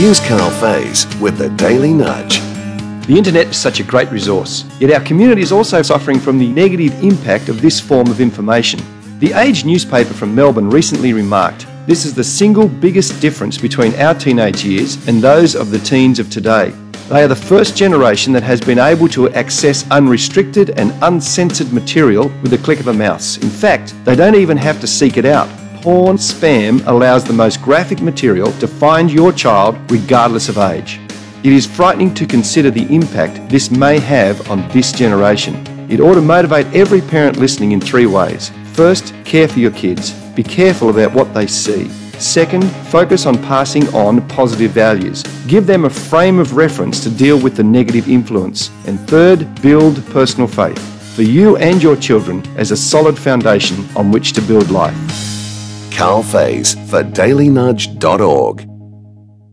Here's Carl Faze with the Daily Nudge. The internet is such a great resource, yet our community is also suffering from the negative impact of this form of information. The Age newspaper from Melbourne recently remarked, "This is the single biggest difference between our teenage years and those of the teens of today. They are the first generation that has been able to access unrestricted and uncensored material with a click of a mouse. In fact, they don't even have to seek it out. Porn spam allows the most graphic material to find your child regardless of age." It is frightening to consider the impact this may have on this generation. It ought to motivate every parent listening in 3 ways. First, care for your kids. Be careful about what they see. Second, focus on passing on positive values. Give them a frame of reference to deal with the negative influence. And third, build personal faith for you and your children as a solid foundation on which to build life. Carl Faze for dailynudge.org.